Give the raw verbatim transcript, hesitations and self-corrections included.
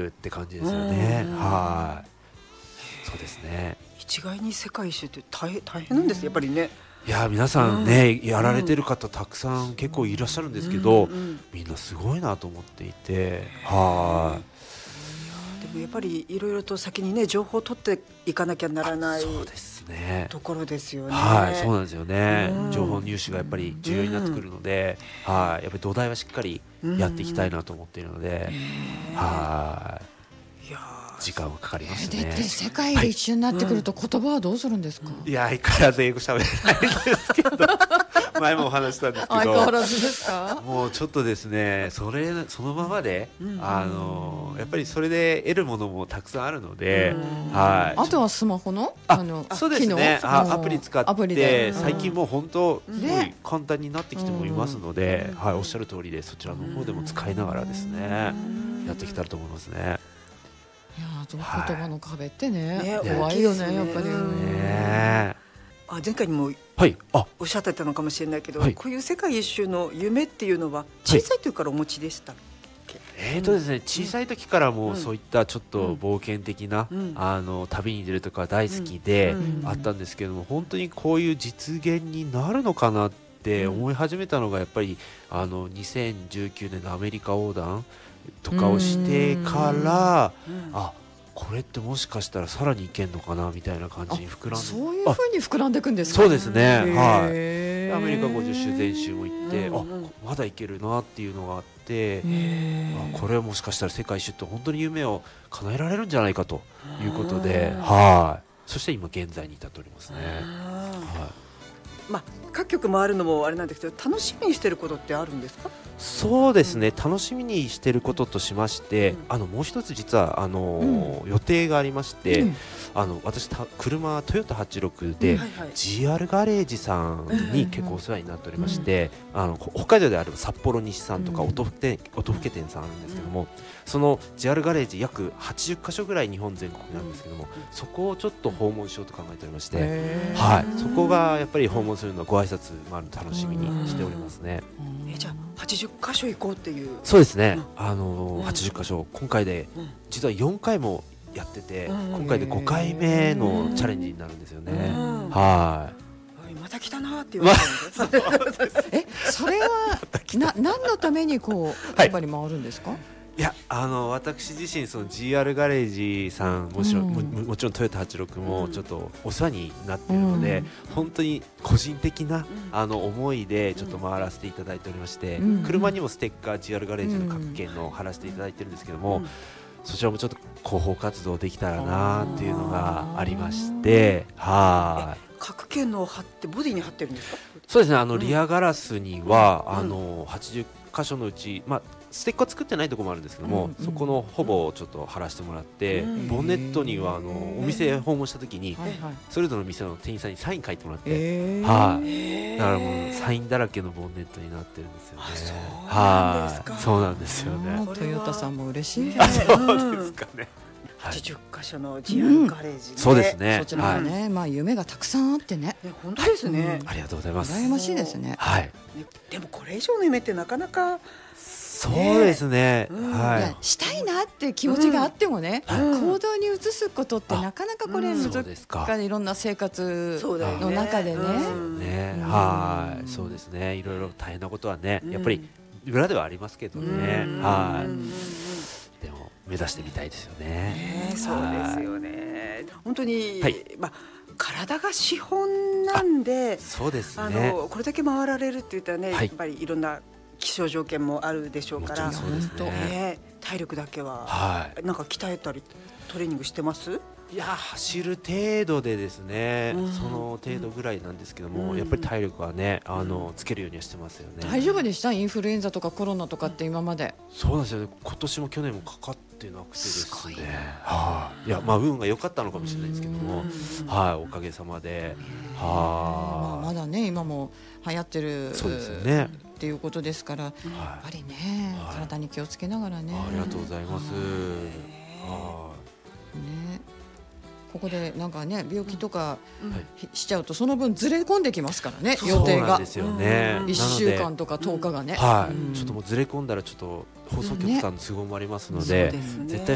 って感じですよね。はい、そうですね。 一概に世界一周って大変、大変なんですやっぱりね。 いや皆さんね、うん、やられてる方たくさん結構いらっしゃるんですけど、うんうん、みんなすごいなと思っていて、はい。 でもやっぱりいろいろと先にね情報を取っていかなきゃならないそうですねところですよね。 はい、そうなんですよね、うん、情報入手がやっぱり重要になってくるので、うん、はい、やっぱり土台はしっかりやっていきたいなと思っているので、うん、はい、いや時間はかかりますね。 でで世界で一周になってくると言葉はどうするんですか？はい、 いや相変わらず英語喋れないんですけど前もお話したんですけど相変わらずですか？ もうちょっとですねそれそのままで、うん、あのやっぱりそれで得るものもたくさんあるので、はい、 あとはスマホのあのそうですねあアプリ使って最近もう本当すごい簡単になってきてもいますので、はい、おっしゃる通りでそちらの方でも使いながらですねやってきたらと思いますね。 いや言葉の壁ってね、はい、怖いよねやっぱりね。 あ前回にもはいあおっしゃってたのかもしれないけど、 はい、 こういう世界一周の夢っていうのは小さい時からお持ちでしたっけ？ はい、えーとですね、小さい時からもうそういったちょっと冒険的な、うん、あの旅に出るとか大好きであったんですけども、本当にこういう実現になるのかなって思い始めたのがやっぱりあのにせんじゅうきゅうねんのアメリカ横断とかをしてから、あこれってもしかしたらさらにいけんのかなみたいな感じに膨らんで、 そういう風に膨らんでいくんですか？ そうですね、はい、アメリカごじゅっしゅ全周も行って、うん、あまだいけるなっていうのがあって、あこれはもしかしたら世界一周って本当に夢を叶えられるんじゃないかということで、はい、そして今現在に至っておりますね。はい、 まあ、各局回るのもあれなんですけど楽しみにしていることってあるんですか？ そうですね、うん、楽しみにしていることとしまして、うん、あのもう一つ実はあの、うん、予定がありまして、うん、あの私た車トヨタはちじゅうろくで、うんはいはい、ジーアール ガレージさんに結構お世話になっておりまして、うん、あの北海道であれば札幌西さんとか音更店、うん、音更店さんあるんですけども、うん、その ジーアール ガレージ約はちじゅっかしょぐらい日本全国なんですけども、うん、そこをちょっと訪問しようと考えておりまして、はい、そこがやっぱり訪問するのはご挨拶回るの楽しみにしておりますね。 えじゃあはちじゅっかしょ行こうっていう。 そうですね、うん、あのー、はちじゅっかしょ今回で、うん、実はよんかいもやってて、うん、今回でごかいめのチャレンジになるんですよね。うん、はいまた来たなって言われたんです。 えそれはな何のためにこうやっぱり回るんですか？はいいやあの私自身その ジーアール ガレージさんもちろん、うん、も, もちろんトヨタはちじゅうろくもちょっとお世話になっているので、うん、本当に個人的な、うん、あの思いでちょっと回らせていただいておりまして、うん、車にもステッカー ジーアール ガレージの各県の貼らせていただいてるんですけども、うん、そちらもちょっと広報活動できたらなっていうのがありまして、はい各県の貼ってボディに貼ってるんですか？ そうですねあの、うん、リアガラスには、うん、あのはちじゅっかしょのうち、まあステッカー作ってないところもあるんですけども、うんうん、そこのほぼちょっと貼らせてもらって、うん、ボンネットにはあのお店訪問した時に、はいはい、それぞれの店の店員さんにサイン書いてもらって、えーはい、だからもうサインだらけのボンネットになってるんですよね。はい、そうなんですよね。 トヨタさんも嬉しいじゃないですか。そうですかね。 はちじゅっかしょの ジーアール ガレージ、ねうん、そうですね。 そちらはね、はい、まあ夢がたくさんあってね。 ね本当ですね、 はいうん。ありがとうございます。 羨ましいですね。 はい。 ねでもこれ以上の夢ってなかなか。 そうですね、 うん、はい、いやしたいなって気持ちがあってもね、うん、行動に移すことってなかなかこれ難しい、いろんな生活の中でね、 ね、うん、はい、そうですね、いろいろ大変なことはね、やっぱり裏ではありますけどね、うん、はい、でも目指してみたいですよね。 ねそうですよね。本当に、はい、まあ体が資本なんで、 そうですね、 あのこれだけ回られるって言ったらね、はい、やっぱりいろんな気象条件もあるでしょうから、 そうですね、 ね、体力だけは、はい、なんか鍛えたりトレーニングしてます？ いや走る程度でですね、うん、その程度ぐらいなんですけども、うん、やっぱり体力はねあのつけるようにはしてますよね。 大丈夫でした？インフルエンザとかコロナとかって今まで。 そうなんですよね、今年も去年もかかってなくてですね、はあ、いやまあ運が良かったのかもしれないですけども、はい、おかげさまで、はあ、まあ、まだね今も流行ってるそうですよねっていうことですから、やっぱりね、はい、体に気をつけながらね。 ありがとうございます。 はい、ね、ここでなんかね病気とかしちゃうとその分ずれ込んできますからね、予定が。そうなんですよね。いっしゅうかんとかとおかがね、 はい、ちょっともうずれ込んだらちょっと放送局さんの都合もありますので、絶対